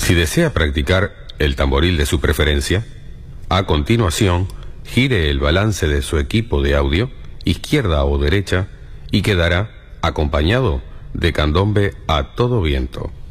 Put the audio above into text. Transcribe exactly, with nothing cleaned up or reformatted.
Si desea practicar el tamboril de su preferencia, a continuación gire el balance de su equipo de audio, izquierda o derecha, y quedará acompañado de candombe a todo viento.